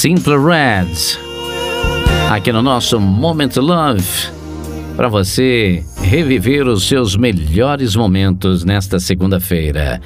Simple Red, aqui no nosso Moment Love, para você reviver os seus melhores momentos nesta segunda-feira.